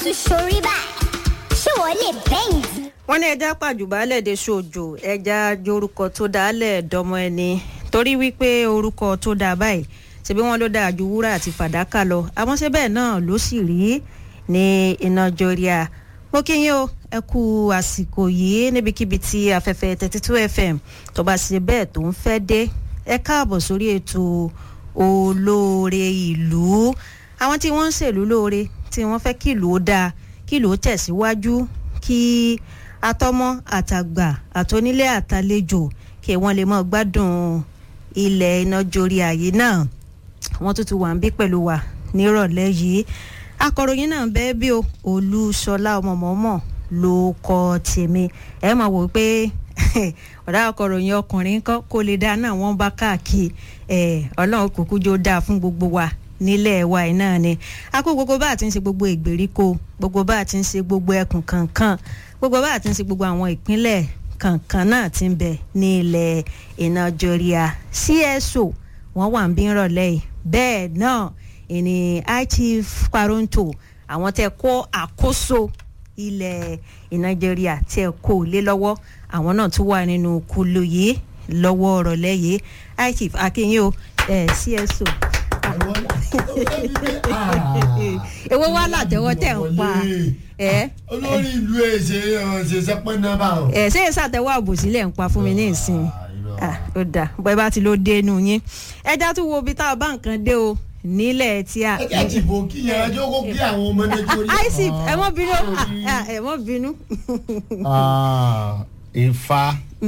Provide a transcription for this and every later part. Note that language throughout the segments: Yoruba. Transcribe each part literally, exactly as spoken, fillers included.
tún ṣorí báyìí ṣé wọ́n lè bẹ́yìn. wọ́n ní ẹja pàjùbálẹ̀ de ṣojo ẹja jorúkọ tó dálẹ̀ dọmọ ẹni torí wípé orúkọ tó dáa báyìí ṣebí wọ́n ló dáa ju wúrà àti fàdákà lọ àmọ́ ṣé bẹ́ẹ̀ náà ló sì rí ní iná joria mo kí yín o ẹ kú àsìkò yìí níbikíbi tí afẹ́fẹ́ thirty two f m tó bá ṣe bẹ́ẹ̀ tó ń fẹ́ dé ẹ káàbọ̀ sórí ètò olóore ìlú àwọn tí wọ́n ń ṣèlú lóore tí wọ́n fẹ́ kí ìlú ó dáa kí ìlú ó tẹ̀síwájú kí atọ́mọ́ àtàgbà àtonílé àtàlejò kí wọ́n lè máa gbádùn ilẹ̀ iná joria yìí náà wọ́n tún ti wà ń bí pẹ̀lú wa nírọ̀lẹ́ yìí akọ̀ròyìn náà bẹ́ẹ̀ bí o Olúṣọlá ọmọọmọ ló kọ tèmi ẹ máa wò pé ọ̀dà akọ̀ròyìn ọkùnrin kan kó lè dá náà wọ́n bá káàkiri ọlọ́run kúkú jó dáa fún gbogbo wa nílẹ̀ wa yìí náà ni a kó gbogbo bá àti ń ṣe gbogbo ìgbèríko gbogbo bá àti ń ṣe gbogbo ẹkùn kankan gbogbo bá àti ń ṣe gbogbo àwọn ìpínlẹ̀ kankan náà ti ń bẹ ní ilẹ̀ iná joria C S O wọ́n wà ń bí rọ̀lẹ́ yìí bẹ́ẹ̀ náà ìní iChief Paronto àwọn tẹ́ kó àkóso ilẹ̀ iná joria tẹ́ kó lé lọ́wọ́ àwọn náà tún wà nínú kulu yìí lọ́wọ́ rọ̀lẹ́ yìí iChief akínyìn o C S O èwo wá látẹ̀wọ́ tẹ̀ ń pa olórí ìlú ẹ̀ ṣe ṣe sẹ́pẹ́ náà bá o. ẹ ṣé ìṣàtẹ̀wọ́ àbòsílẹ̀ ń pa fún mi ní ìsìn ó dà bẹ́ẹ̀ bá ti ló dé inú yín ẹja tún wo ibi tá a bá nǹkan dé o nílẹ̀ tí a. ẹ jẹ́ ìbò kí yẹn ẹjọ́ kó kí àwọn ọmọ nàìjíríà. iChief ẹ mọ́ bínú ẹ mọ́ bínú. Ifá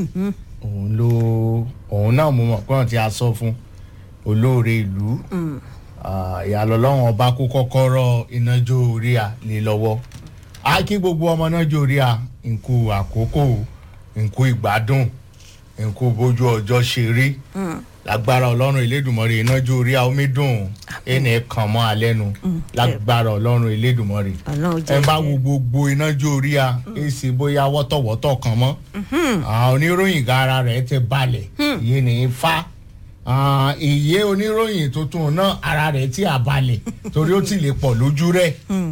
òun ló òun náà mo mọ̀ pé wọ́n ti a sọ fún olóore ìlú ìyàlọ́lọ́wọ́n ọba kó kọ́kọ́rọ́ iná joria lé lọ́wọ́ á kí gbogbo ọmọ náà joria nkú àkókò nkú ìgbádùn nkú bójú ọjọ́ ṣeré lágbára ọlọ́run Elédùmarè iná joria omi dùn ẹnì kan mọ́ alẹ́ nu lágbára ọlọ́run Elédùmarè ẹ bá wo gbogbo iná joria èsì bóyá wọ́tọ̀wọ́tọ̀ kan mọ́ oníròyìn gara rẹ̀ ti balẹ̀ yìí ní Ifá ìyé oníròyìn tuntun náà ara rẹ̀ tí a balẹ̀ torí ó ti lè pọ̀ lójú rẹ̀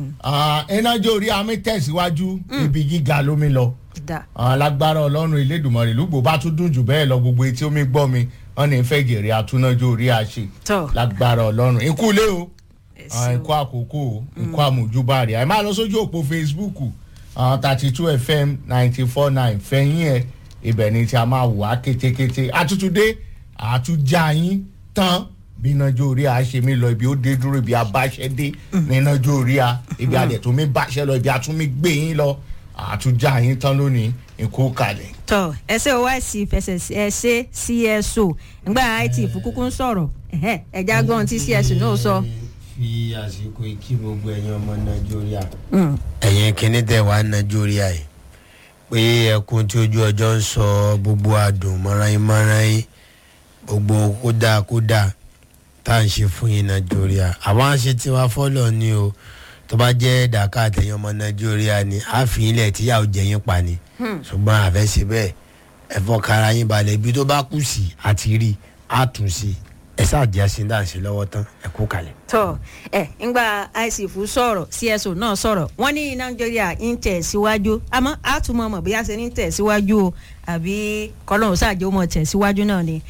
iná joria mi tẹ̀síwájú ibi gíga lómi lọ lágbára ọlọ́run Elédùmarè lùgbò bá tún dùn jù bẹ́ẹ̀ lọ gbogbo etí omi gbọ́ mi wọ́n ní fẹ́ gèrè àtúná joria ṣe lágbára ọlọ́run ikú lé o ikú àkókò ikú àmójúbà rẹ̀ ẹ máa lọ sójú òpó Facebook thirty two F M ninety four nine fẹ́yìn ẹ̀ ibẹ̀ ni tí a máa wà kétékété àtútúndé àtúnjà yín tán bí iná joria ṣe mí lọ ibi ó dé dúró ibi abáṣẹ dé ní iná joria ibi adẹ̀ tó mi báṣẹ lọ ibi àtúnmí gbé yín lọ àtúnjà yín tán lónìí ikú kalẹ̀. tọ ẹsẹ o iChief ẹsẹ C S O ngbà iChief kúkú ń sọ̀rọ̀ ẹja gbọ́n tí C S O náà sọ. fi àsìkò kí gbogbo ẹ̀yin ọmọ nàìjíríà. ẹ̀yin kìíní tẹ̀ wá nàìjíríà yìí pé ẹkún tí ojú ọjọ́ ń sọ gbogbo àdùn mọ́ráyín gbogbo kódà kódà tá à ń ṣe fún yín nàìjíríà àwọn àṣẹ tí wàá fọ́lọ̀ ni o tó bá jẹ́ dàkà àtẹ̀yìn ọmọ nàìjíríà ni àfihàn ilẹ̀ tíyàwó jẹ yín pa ni ṣùgbọ́n àfẹ́sẹ̀ bẹ́ẹ̀ ẹ̀fọ́ kára yín balẹ̀ ibi tó bá kù sí àti rí àtúnṣe ẹ ṣáàjì àṣìndàṣe lọ́wọ́ tán ẹ kú kalẹ̀. tọ ẹ ńgbà iChief sọ̀rọ̀ C S O náà sọ̀rọ̀ wọ́n ní nàìjíríà ń tẹ̀ síwájú àmọ́ àtúmọ̀ mọ̀ bóyá ṣe ń tẹ̀ síwájú o àbí kọ́lọ́hún ṣáàjì ó mọ̀ tẹ̀ síwájú náà ni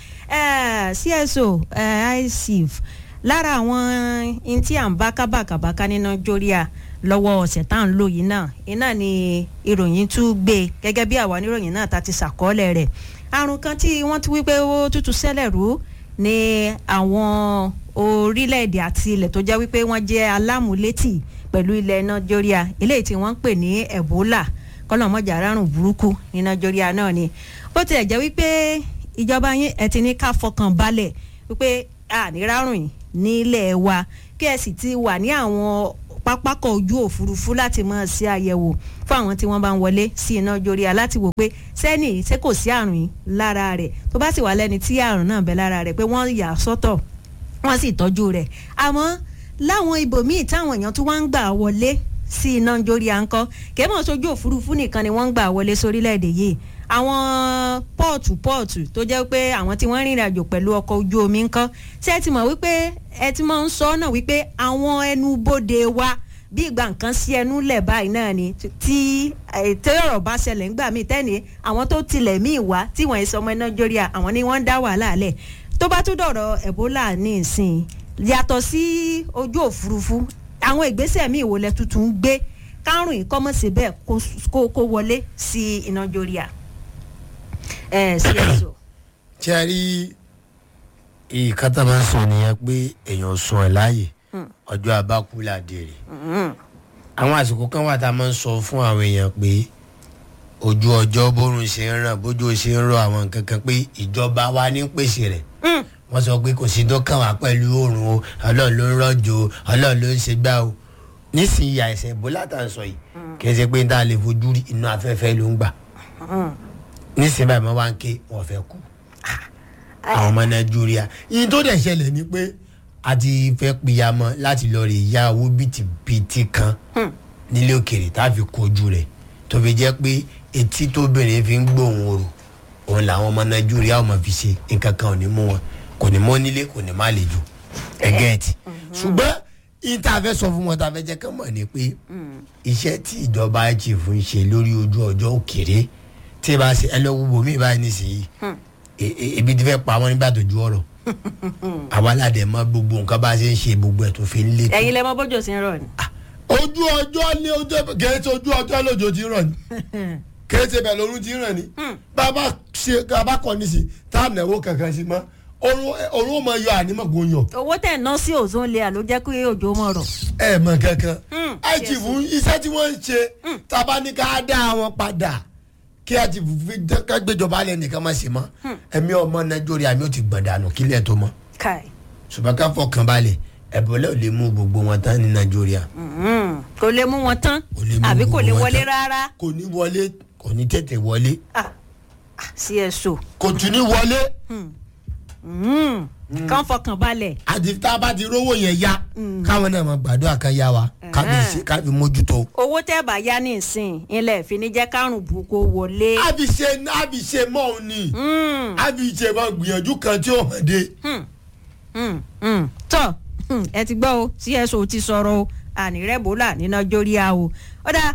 C S O iChief lára àwọn ntí à ń bá kábàkàbàká ní nàìjíríà lọ́wọ́ ọ̀sẹ̀ tá à ń lò yìí náà iná ni ìròyìn tún gbé gẹ́gẹ́ bí àwa oníròyìn náà ta ti ṣàkọọ́lẹ̀ rẹ̀ àrùn kan tí wọ́n ti wí pé ó tútù ṣẹlẹ̀ rú ní àwọn orílẹ̀-èdè àti ilẹ̀ tó jẹ́ wípé wọ́n jẹ́ alámúlétì pẹ̀lú ilẹ̀ nàìjíríà eléyìí tí wọ́n ń pè ní Ebola kọ́lọ́mọjà rárùn burúkú ní nàìjíríà náà ni bó tilẹ̀ jẹ́ wípé ìjọba yín ẹ̀ ti ní ká fọkàn balẹ̀ wípé àníràrùn yìí nílẹ̀ wa kí ẹ sì ti wà ní àwọn pápákọ̀ ojú òfurufú láti máa ṣe àyẹ̀wò fún àwọn tí wọ́n bá ń wọlé sí iná joria láti wò pé sẹ́ni ṣé kò sí àrùn yìí lára rẹ̀ tó bá sì wà lẹ́ni tí àrùn náà bẹ lára rẹ̀ pé wọ́n yà sọ́tọ̀ wọ́n sì tọ́jú rẹ̀ àmọ́ láwọn ibòmíì táwọn èèyàn tún wá ń gbà wọlé sí iná joria ńkọ́ kèémọ̀ sójú òfurufú nìkan ni wọ́n ń gbà wọlé sórílẹ̀-èdè yìí àwọn pọ́ọ̀tù pọ́ọ̀tù tó jẹ́ pé àwọn tí wọ́n rìnrìn àjò pẹ̀lú ọkọ̀ ojú omi ńkọ́ ṣé ẹ ti mọ̀ wípé ẹ ti máa ń sọ náà wípé àwọn ẹnubodè wa bí ìgbà nǹkan sí ẹnu lẹ̀ báyìí náà ni tí tẹ́lọ̀rọ̀ bá ṣẹlẹ̀ ńgbà míì tẹ́ni àwọn tó tilẹ̀ míì wá tí wọ́n ń sọ ọmọ nàìjíríà àwọn ni wọ́n ń dá wàhálà lẹ̀ tó bá tún dọ̀rọ̀ ebola ní ìsìn yàtọ̀ sí ojú òfurufú àwọn ìgbésẹ̀ míì wò lẹ tuntun gbé kárùn yìí kọ́mọ̀ sí bẹ́ẹ̀ kó wọlé sí nàìjíríà ẹ̀ sí ẹ̀sọ́. tí a rí ìkátà máa ń sọ nìyẹn pé èèyàn sùn ẹ̀ láàyè ọjọ́ abákú ládèrè àwọn àsìkò kan wà tá a máa ń sọ fún àwọn èèyàn pé ojú ọjọ́ bórun ṣe ń ràn bójú ṣe ń rọ àwọn nǹkan kan pé ìjọba wa ní pèsè rẹ̀ wọ́n sọ pé kò sí tó kàn wá pẹ̀lú oòrùn o ọlọ́run ló ń rọ̀jò ọlọ́run ló ń ṣe gbá o nísìnyí àìsàn ìbólà tá à ń sọ yìí kì í ṣe pé tá a lè fojú rí inú afẹ́fẹ́ ló ń gbà nísìnyí báyìí wọ́n wá ń ké wọ́n fẹ́ kú àwọn ọmọ nàìjíríà yìí tó dẹ̀ ṣẹlẹ̀ ni pé a ti fẹ́ pìyàmọ́ láti lọ rè ya owó bìtìbìtì kan nílé òkèèrè tá a fi kojú rẹ̀ tó fi jẹ́ pé etí tóbìnrin fi ń gbóhùn oòrùn òun làwọn ọmọ nàìjíríà ọmọ fi ṣe nǹkan kan ò ní mú wọn kò ní mọ́ nílé kò ní má lè jù ẹgẹ́ẹ̀tì ṣùgbọ́n yìí tá a fẹ́ sọ fún wọn tá a fẹ́ jẹ́ kán mọ̀ ni pé iṣẹ́ tí ìjọba chief ń ṣe lórí ojú ọjọ́ òkèèrè tí ì bá ṣe ẹlẹ́wọ̀n bòmí báyìí nísìnyí ebi ti fẹ́ pa wọn nígbà tó ju ọ̀rọ̀ àwa aládẹ mọ gbogbo nǹkan bá a ṣe ń ṣe gbogbo ẹ̀ tó fi ń lé tó. ẹ̀yin lẹ mọ̀ bójú sí ń rọ̀ ni. ojú ọjọ́ ní ojú kẹ́hìn tí ojú ọjọ́ lójó ti ń rọ̀ ni kẹ́hìn tí bẹ̀ lórun ti ń rọ̀ ni bàbá ṣe bàbá kọ́ ní sí tá a náwó kankan sí mọ́ orun ọmọ yọ ànímọ̀ gbọ́n yọ. owó tẹ̀ ná sí ozone layer ló jẹ́ kí òjò mọ̀ rọ̀. ẹ mọ kankan àìjì fún iṣẹ́ tí wọ́n ń ṣe tábà ní ká dá wọn padà kí a ti fi ká gbéjọba alẹ́ nìkan má ṣe mọ́ ẹ̀mí ọmọ nàìjíríà mi ò ti gbọ̀n dànù kílẹ̀ tó mọ́ ṣùgbọ́n ká fọkàn balẹ̀ ẹ̀bọ̀lẹ́ ò lè mú gbogbo wọn tán ní nàìjíríà. kò lè mú wọn tán àbí kò lè wọlé rárá. kò ní wọlé kò ní tètè wọlé. sí ẹ so. kò tún ní wọlé. kàn fọkàn balẹ̀. àti tá a bá ti rówó yẹn ya káwọn náà mọ gbàdúrà kan yá wa kábí mójútó. owó tẹ́ bá yá ní ìsìn ilẹ̀ fi ní jẹ́ kárùn burúkú wọlé. àbí ṣe àbí ṣe mọ́ òun ni àbí ṣe mọ́ gbìyànjú kan tí ó hàn dé. tọ́ ẹ ti gbọ́ o C S O ti sọ̀rọ̀ o àní rẹ́bólà ní nàìjíríà o ọ̀dà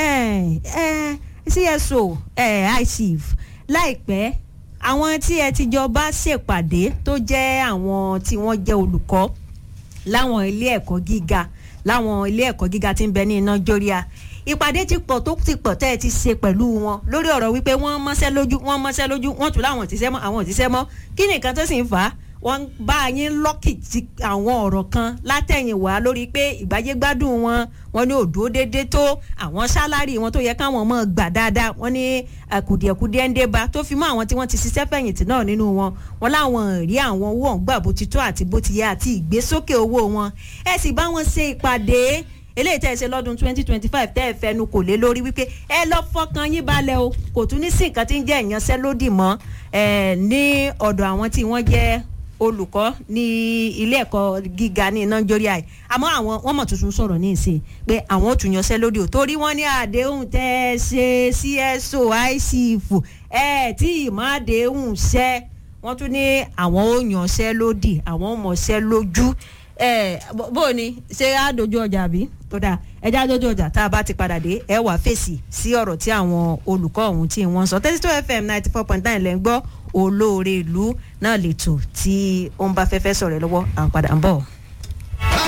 C S O I chief láìpẹ́ àwọn tí ẹ ti jọ bá ṣèpàdé tó jẹ́ àwọn tí wọ́n jẹ́ olùkọ́ láwọn ilé ẹ̀kọ́ gíga láwọn ilé ẹ̀kọ́ gíga tí ń bẹ ní nàìjíríà ìpàdé ti pọ̀ tó ti pọ̀ tẹ́ ẹ ti ṣe pẹ̀lú wọn lórí ọ̀rọ̀ wípé wọ́n mọ́ṣẹ́ lójú wọ́n mọ́ṣẹ́ lójú wọ́n tún láwọn òtíṣẹ́ mọ́ àwọn òtíṣẹ́ mọ́ kí nìkan tó sì ń fà á wọ́n bá yín lọ́kìtì àwọn ọ̀rọ̀ kan látẹ̀yìnwá lórí pé ìgbáyégbádùn wọn wọn ní òdúró déédéé tó àwọn sálárì wọn tó yẹ káwọn mọ̀ gbà dáadáa wọn ní kùdìẹ̀kùdìẹ̀ ń débá tó fi mọ́ àwọn tí wọ́n ti ṣiṣẹ́ fẹ̀yìntì náà nínú wọn wọn láwọn rí àwọn owó ọ̀hún gbà bó ti tó àti bó ti yẹ àti ìgbésókè owó wọn ẹ sì bá wọn ṣe ìpàdé eléyìí tẹ́ ẹ ṣe lọ́dún twenty twenty five tẹ́ ẹ fẹnu kò lé lórí wípé ẹ lọ fọkàn yín balẹ̀ o kò tún ní sí nǹkan tí ń jẹ́ ìyanṣẹ́lódì mọ́ ẹ ní ọ̀dọ̀ àwọn tí wọ́n jẹ́ olùkọ́ ní ilé ẹ̀kọ́ gíga ní nàìjíríà yìí àmọ́ àwọn wọ́n mọ̀ tuntun sọ̀rọ̀ ní ìsìn pé àwọn ò tún yanṣẹ́ lódì ò torí wọ́n ní àdéhùn tẹ́ ẹ ṣe C S O I chief ẹ tí ìmọ̀ àdéhùn ṣẹ́ wọ́n tún ní àwọn ò yanṣẹ́ lódì àwọn ò mọ̀ṣẹ́ lójú ẹ bó o ní ṣé àdójú ọjà bí tó dáa ẹjẹ́ àdójú ọjà tá a bá ti padà dé ẹ wà fèsì sí ọ̀rọ̀ tí àwọn olùkọ́ ọ̀hún tí wọ́n sọ thirty two F M ninety four point nine lẹ́ ń gbọ́ olóore ìlú náà lè tò tí ó ń bá fẹ́fẹ́ sọ̀rọ̀ lọ́wọ́ à ń padà ń bọ̀.